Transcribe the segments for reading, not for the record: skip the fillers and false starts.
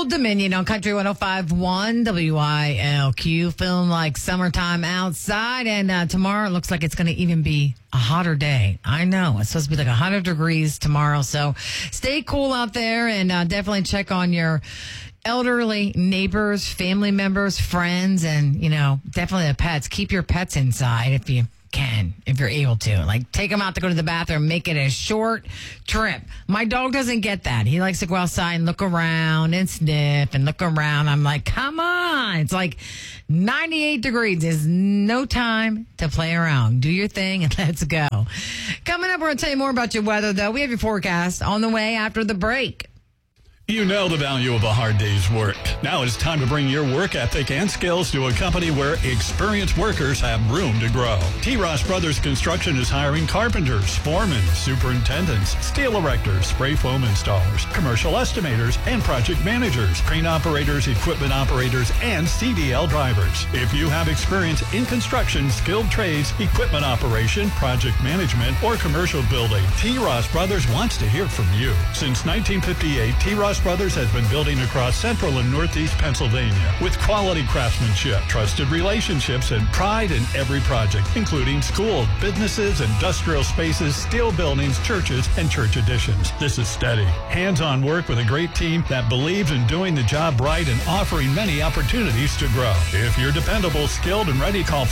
Old Dominion on Country 105.1 WILQ. Feeling like summertime outside, and tomorrow it looks like it's going to even be a hotter day. I know. It's supposed to be like 100 degrees tomorrow, so stay cool out there, and definitely check on your elderly neighbors, family members, friends, and, definitely the pets. Keep your pets inside if you can, if you're able to. Like, take them out to go to the bathroom, make it a short trip. My dog doesn't get that. He likes to go outside and look around and sniff and look around. I'm like, come on. It's like 98 degrees. There's no time to play around. Do your thing and let's go. Coming up, we're going to tell you more about your weather, though. We have your forecast on the way after the break. You know the value of a hard day's work. Now it's time to bring your work ethic and skills to a company where experienced workers have room to grow. T. Ross Brothers Construction is hiring carpenters, foremen, superintendents, steel erectors, spray foam installers, commercial estimators, and project managers, crane operators, equipment operators, and CDL drivers. If you have experience in construction, skilled trades, equipment operation, project management, or commercial building, T. Ross Brothers wants to hear from you. Since 1958, T. Ross Brothers has been building across central and northeast Pennsylvania with quality craftsmanship, trusted relationships, and pride in every project, including schools, businesses, industrial spaces, steel buildings, churches, and church additions. This is steady, hands-on work with a great team that believes in doing the job right and offering many opportunities to grow. If you're dependable, skilled, and ready, call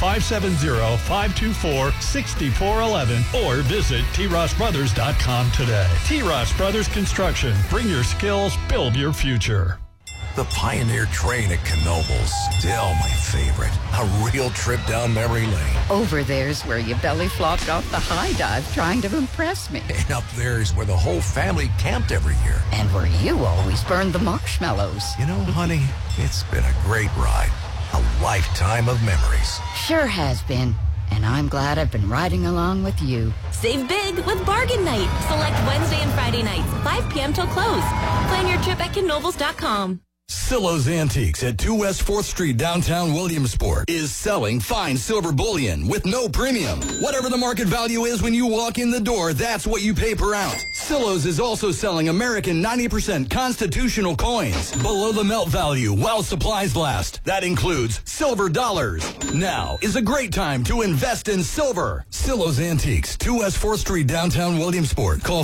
570-524-6411 or visit trossbrothers.com today. T. Ross Brothers Construction. Bring your skills, build your future. The Pioneer train at Knoebels, still my favorite. A real trip down memory lane. Over there's where you belly flopped off the high dive trying to impress me. And up there's where the whole family camped every year. And where you always burned the marshmallows. You know, honey, it's been a great ride. A lifetime of memories. Sure has been. And I'm glad I've been riding along with you. Save big with Bargain Night. Select Wednesday and Friday nights, 5 p.m. till close. Plan your trip at knoebels.com. Silo's Antiques at 2 West 4th Street, downtown Williamsport, is selling fine silver bullion with no premium. Whatever the market value is when you walk in the door, that's what you pay per ounce. Silo's is also selling American 90% constitutional coins below the melt value while supplies last. That includes silver dollars. Now is a great time to invest in silver. Silo's Antiques, 2 West 4th Street, downtown Williamsport. Call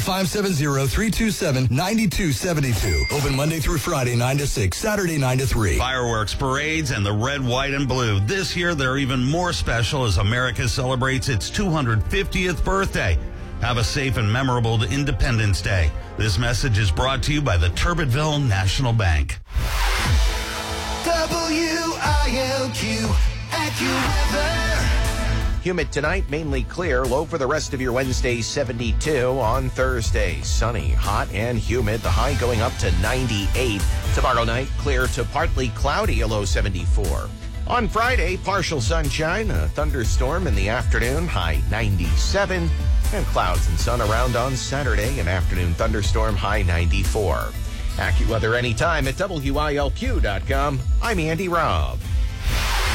570-327-9272. Open Monday through Friday, 9 to 6. Saturday 9 to 3. Fireworks, parades, and the red, white, and blue. This year, they're even more special as America celebrates its 250th birthday. Have a safe and memorable Independence Day. This message is brought to you by the Turbitville National Bank. WILQ AccuWeather. Humid tonight, mainly clear. Low for the rest of your Wednesday, 72. On Thursday, sunny, hot, and humid. The high going up to 98. Tomorrow night, clear to partly cloudy, a low 74. On Friday, partial sunshine, a thunderstorm in the afternoon, high 97. And clouds and sun around on Saturday, an afternoon thunderstorm, high 94. AccuWeather anytime at WILQ.com. I'm Andy Robb.